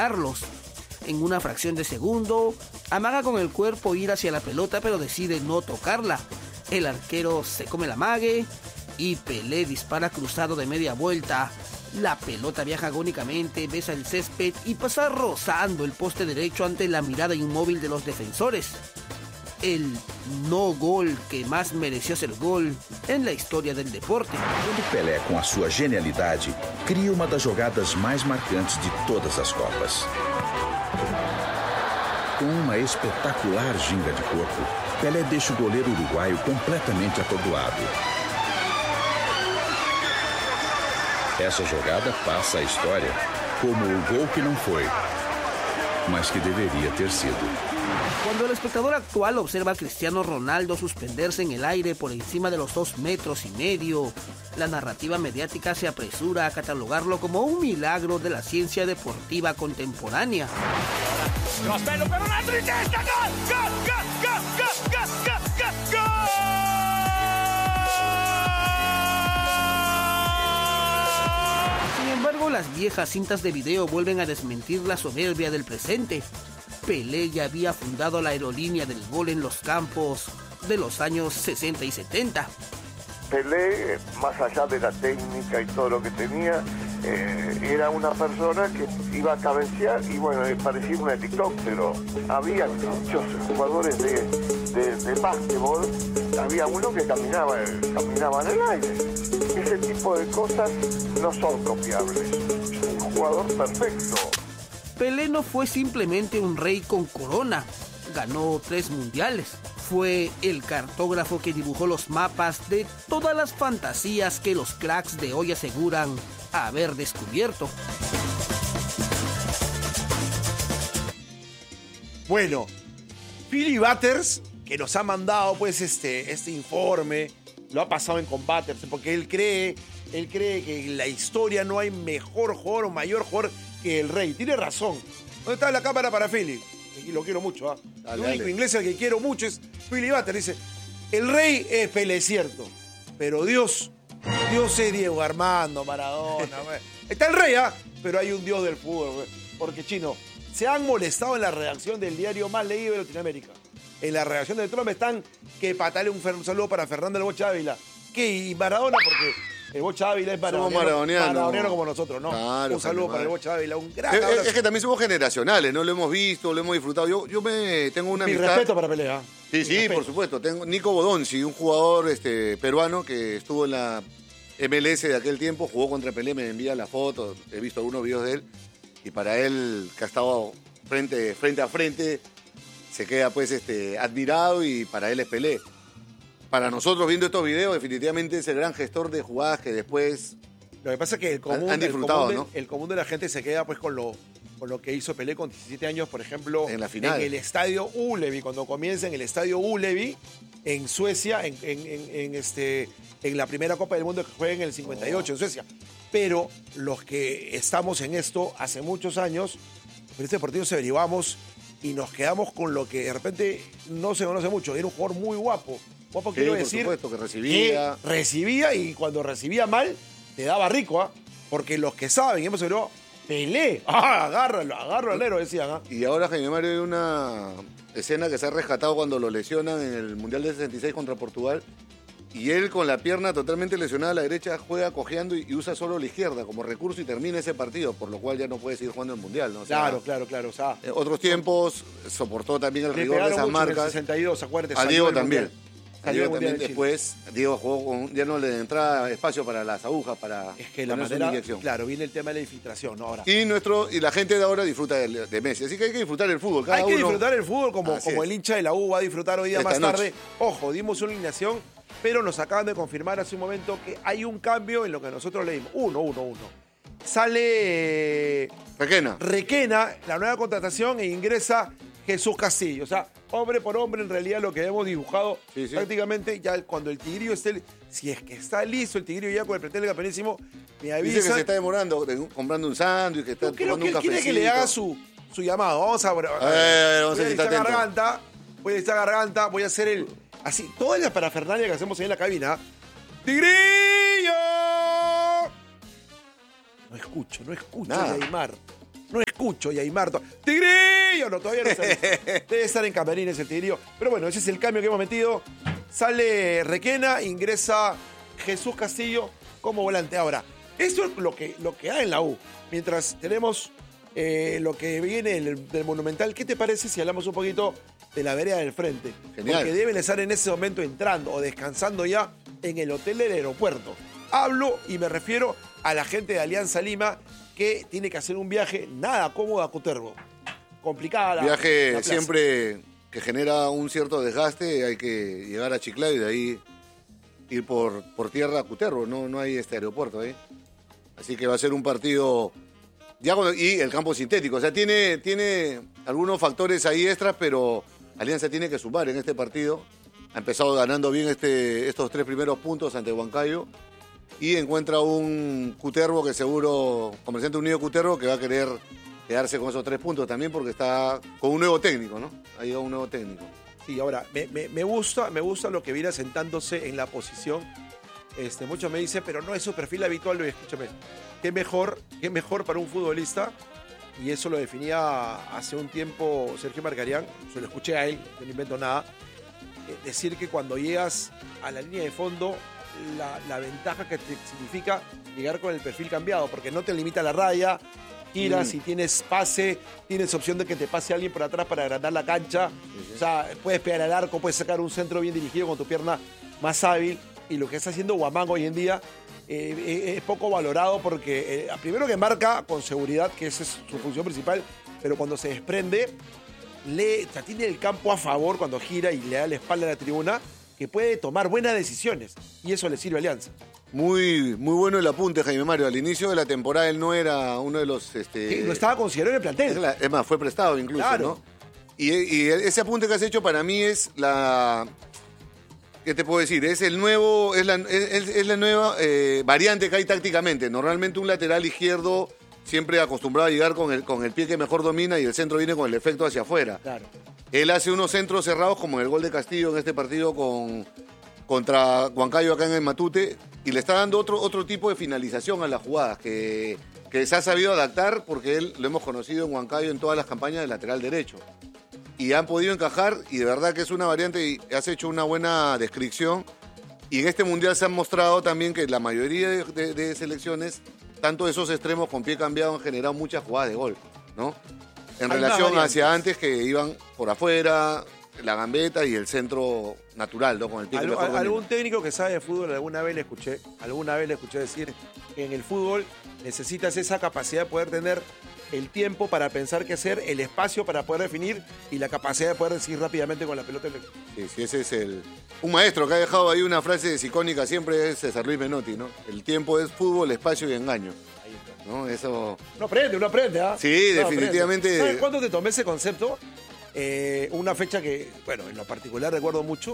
Arlos. En una fracción de segundo, amaga con el cuerpo ir hacia la pelota, pero decide no tocarla. El arquero se come la amague y Pelé dispara cruzado de media vuelta. La pelota viaja agónicamente, besa el césped y pasa rozando el poste derecho ante la mirada inmóvil de los defensores. El no gol que más mereció ser gol en la historia del deporte. Quando Pelé, com a sua genialidade, cria uma das jogadas mais marcantes de todas as Copas. Com uma espetacular ginga de corpo, Pelé deixa o goleiro uruguaio completamente atordoado. Essa jogada passa à história como o gol que não foi, mas que deveria ter sido. Cuando el espectador actual observa a Cristiano Ronaldo suspenderse en el aire por encima de los 2,5 metros, la narrativa mediática se apresura a catalogarlo como un milagro de la ciencia deportiva contemporánea. Sin embargo, las viejas cintas de video vuelven a desmentir la soberbia del presente. Pelé ya había fundado la aerolínea del gol en los campos de los años 60 y 70. Pelé, más allá de la técnica y todo lo que tenía, era una persona que iba a cabecear y bueno, parecía un helicóptero. Había muchos jugadores de básquetbol, había uno que caminaba en el aire. Ese tipo de cosas no son copiables. Un jugador perfecto. Pelé no fue simplemente un rey con corona, ganó 3 mundiales. Fue el cartógrafo que dibujó los mapas de todas las fantasías que los cracks de hoy aseguran haber descubierto. Bueno, Philly Butters, que nos ha mandado pues este informe, lo ha pasado en Combaters, porque él cree que en la historia no hay mejor jugador o mayor jugador que el rey. Tiene razón. ¿Dónde está la cámara para Philly? Y lo quiero mucho, ¿ah? El único inglés al que quiero mucho es Philly Butters. Dice, el rey es Pelé, cierto, pero Dios es Diego Armando Maradona. Está el rey, ¿ah? Pero hay un Dios del fútbol. Porque, Chino, se han molestado en la redacción del diario más leído de Latinoamérica. En la redacción del Trump están que patale un saludo para Fernando El Bocha Ávila. ¿Qué? Y Maradona, porque el Bocha Ávila es maradoniano como nosotros, ¿no? Claro, un saludo para el Bocha Ávila, un gran abrazo. Es que también somos generacionales, ¿no? Lo hemos visto, lo hemos disfrutado. Yo tengo una amistad. Mi respeto para pelea. Sí, por supuesto. Tengo Nico Bodonzi, un jugador peruano que estuvo en la MLS de aquel tiempo, jugó contra Pelé, me envía las fotos, he visto algunos videos de él, y para él, que ha estado frente a frente, se queda pues admirado y para él es Pelé. Para nosotros, viendo estos videos, definitivamente es el gran gestor de jugadas que después lo que pasa es que el común de la gente se queda pues con lo que hizo Pelé con 17 años, por ejemplo, en la final, en el Estadio Ullevi, cuando comienza en el Estadio Ullevi, en Suecia, en la primera Copa del Mundo que juega en el 58 en Suecia. Pero los que estamos en esto hace muchos años, en este partido se averiguamos y nos quedamos con lo que de repente no se conoce mucho. Era un jugador muy guapo. Guapo, quiero decir, por supuesto, que recibía y cuando recibía mal, te daba rico, ¿ah? Porque los que saben, hemos averiguado, Pelé, agárralo al héroe, decían. ¿Ah? Y ahora, Jaime Mario, hay una escena que se ha rescatado cuando lo lesionan en el Mundial del 66 contra Portugal. Y él, con la pierna totalmente lesionada a la derecha, juega cojeando y usa solo la izquierda como recurso y termina ese partido, por lo cual ya no puede seguir jugando el Mundial, ¿no? O sea, claro. O sea, otros tiempos soportó también el rigor de esas marcas. En el 62, acuérdate. A Diego también. Diego también después, Diego jugó ya no le entraba espacio para las agujas, para es que la manera, claro, viene el tema de la infiltración, ¿no? Ahora. Y la gente de ahora disfruta de Messi, así que hay que disfrutar el fútbol. Hay que disfrutar el fútbol como el hincha de la U va a disfrutar hoy día más tarde. Ojo, dimos una alineación, pero nos acaban de confirmar hace un momento que hay un cambio en lo que nosotros leímos. Uno. Sale Requena, la nueva contratación, e ingresa Jesús Castillo. O sea, hombre por hombre, en realidad lo que hemos dibujado prácticamente ya cuando el Tigrillo esté, si es que está listo el Tigrillo ya con el plantel campeonísimo, me avisa. Dice que se está demorando comprando un sándwich, que está tomando un cafecito. Quiere que le haga su llamado. Vamos a voy a esta garganta, voy a hacer el así, toda la parafernalia que hacemos ahí en la cabina. ¡Tigrillo! No escucho, Neymar. no escucho y Aymar, ¡Tigrillo! No, todavía no sale. Debe estar en camarines el Tigrillo. Pero bueno, ese es el cambio que hemos metido. Sale Requena, ingresa Jesús Castillo como volante. Ahora, esto es lo que hay en la U. Mientras tenemos lo que viene del Monumental, ¿qué te parece si hablamos un poquito de la vereda del frente? Genial. Porque deben estar en ese momento entrando o descansando ya en el hotel del aeropuerto. Hablo y me refiero a la gente de Alianza Lima que tiene que hacer un viaje nada cómodo a Cutervo. Complicada la Viaje plaza. siempre que genera un cierto desgaste, hay que llegar a Chiclayo y de ahí ir por tierra a Cutervo. No hay aeropuerto ahí. Así que va a ser un partido... y el campo sintético. O sea, tiene algunos factores ahí extras, pero Alianza tiene que sumar en este partido. Ha empezado ganando bien estos 3 primeros puntos ante Huancayo. Y encuentra un Cutervo que seguro, Comerciante Unido Cutervo, que va a querer quedarse con esos 3 puntos también porque está con un nuevo técnico, ¿no? Ha llegado un nuevo técnico. Sí, ahora, me gusta lo que viene asentándose en la posición. Muchos me dicen, pero no es su perfil habitual. Escúchame, qué mejor para un futbolista, y eso lo definía hace un tiempo Sergio Marcarián, se lo escuché a él, no le invento nada, decir que cuando llegas a la línea de fondo, la ventaja que te significa llegar con el perfil cambiado, porque no te limita la raya, giras y tienes pase, tienes opción de que te pase alguien por atrás para agrandar la cancha, o sea, puedes pegar al arco, puedes sacar un centro bien dirigido con tu pierna más hábil, y lo que está haciendo Guamán hoy en día es poco valorado porque primero que marca con seguridad, que esa es su función principal, pero cuando se desprende, tiene el campo a favor cuando gira y le da la espalda a la tribuna, que puede tomar buenas decisiones, y eso le sirve a Alianza. Muy bueno el apunte, Jaime Mario. Al inicio de la temporada él no era uno de los... No estaba considerado en el plantel. Es más, fue prestado incluso, Claro. ¿no? Y ese apunte que has hecho para mí es la... ¿Qué te puedo decir? Es la nueva variante que hay tácticamente. Normalmente un lateral izquierdo siempre acostumbrado a llegar con el pie que mejor domina y el centro viene con el efecto hacia afuera. Claro. Él hace unos centros cerrados como el gol de Castillo en este partido contra Huancayo acá en el Matute, y le está dando otro tipo de finalización a las jugadas que se ha sabido adaptar porque él lo hemos conocido en Huancayo en todas las campañas de lateral derecho. Y han podido encajar, y de verdad que es una variante, y has hecho una buena descripción. Y en este Mundial se han mostrado también que la mayoría de selecciones, tanto esos extremos con pie cambiado, han generado muchas jugadas de gol, ¿no? En Hay relación más hacia variantes. antes, que iban por afuera, la gambeta y el centro natural, ¿no? Con el pie que mejor domina. Algún técnico que sabe de fútbol alguna vez le escuché decir que en el fútbol necesitas esa capacidad de poder tener el tiempo para pensar qué hacer, el espacio para poder definir y la capacidad de poder decidir rápidamente con la pelota. Sí, ese es un maestro que ha dejado ahí una frase icónica siempre, es César Luis Menotti, ¿no? El tiempo es fútbol, espacio y engaño, ¿no? Eso... Uno aprende, ¿ah? Sí, Uno definitivamente. aprende. ¿Sabes cuándo te tomé ese concepto? Una fecha que, bueno, en lo particular recuerdo mucho,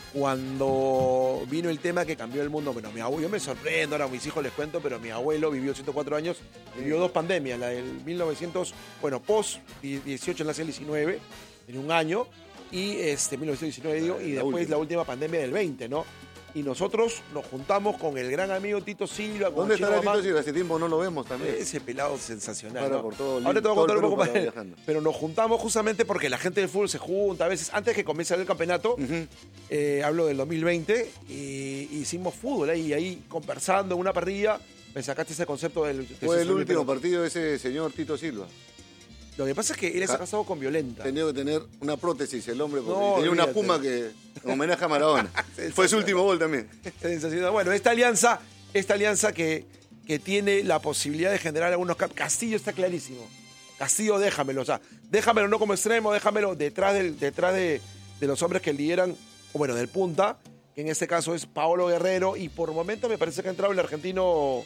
cuando vino el tema que cambió el mundo. Bueno, mi abuelo, yo me sorprendo, ahora a mis hijos les cuento, pero mi abuelo vivió 104 años, vivió 2 pandemias, la del 1900, post 18 en la 19, en un año, y 1919 digo, y después la última pandemia del 20, ¿no? Y nosotros nos juntamos con el gran amigo Tito Silva. Con ¿Dónde Chino estará Guamán. Tito Silva? Hace tiempo no lo vemos también. Ese pelado sensacional, Para ¿no? por todo Ahora te voy a contar un poco más. Perú viajando. Pero nos juntamos justamente porque la gente del fútbol se junta a veces. Antes que comience el campeonato, hablo del 2020, y hicimos fútbol ahí conversando en una parrilla. Me sacaste ese concepto del... Fue el último partido de ese señor Tito Silva. Lo que pasa es que él está casado con Violenta. Tenía que tener una prótesis el hombre, porque No, tenía una olvídate. puma que en homenaje a Maradona. Fue su último gol también. Sensacional. Bueno, esta alianza que tiene la posibilidad de generar algunos cambios. Castillo está clarísimo. Castillo, déjamelo. O sea, déjamelo no como extremo, déjamelo detrás de los hombres que lideran, o bueno, del punta, que en este caso es Paolo Guerrero, y por momentos me parece que ha entrado el argentino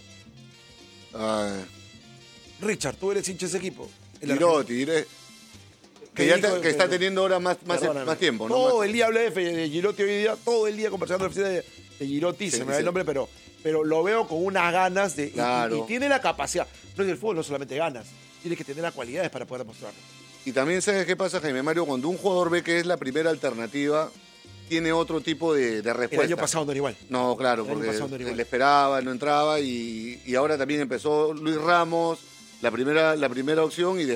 Richard. Tú eres hincha de ese equipo. El Girotti, que está teniendo ahora más tiempo, ¿no? Todo el día hablé de Girotti hoy día, todo el día conversando de Girotti, Sí, se me va sí. el nombre, pero lo veo con unas ganas de... Claro. Y tiene la capacidad. No es el fútbol, no solamente ganas. Tiene que tener las cualidades para poder demostrarlo. Y también, ¿sabes qué pasa, Jaime Mario? Cuando un jugador ve que es la primera alternativa, tiene otro tipo de respuesta. El año pasado no era igual. No, claro, El año porque pasado no era igual. le esperaba, no entraba, y ahora también empezó Luis Ramos, la primera opción y después